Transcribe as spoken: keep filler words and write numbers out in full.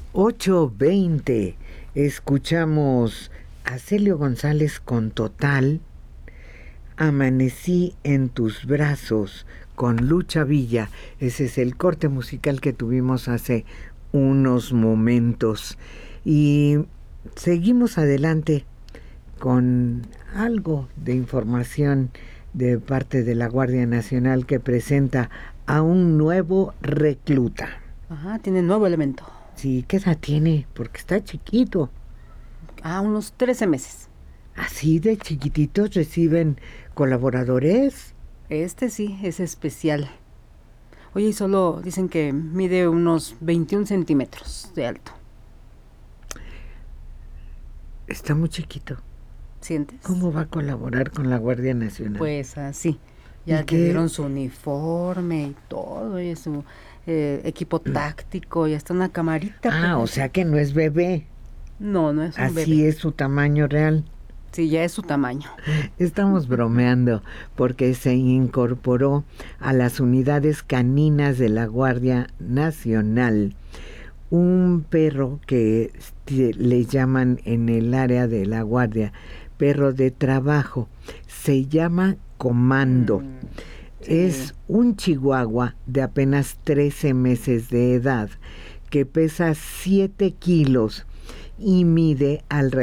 ocho veinte. Escuchamos a Celio González con Total. Amanecí en tus brazos con Lucha Villa. Ese es el corte musical que tuvimos hace unos momentos. Y seguimos adelante con algo de información de parte de la Guardia Nacional, que presenta a un nuevo recluta. Ajá, tiene nuevo elemento. Sí, ¿qué edad tiene? Porque está chiquito. Ah, unos trece meses. ¿Así de chiquititos reciben colaboradores? Este sí, es especial. Oye, y solo dicen que mide unos veintiún centímetros de alto. Está muy chiquito. ¿Sientes? ¿Cómo va a colaborar con la Guardia Nacional? Pues así. Ya ¿Y le qué? dieron su uniforme y todo, y su eh, equipo táctico, y hasta una camarita. Ah, o sea que no es bebé. No, no es un Así bebé. es su tamaño real. Sí, ya es su tamaño. Estamos bromeando porque se incorporó a las unidades caninas de la Guardia Nacional un perro que le llaman en el área de la Guardia perro de trabajo. Se llama Comando. Mm, sí. Es un chihuahua de apenas trece meses de edad que pesa siete kilos y mide alrededor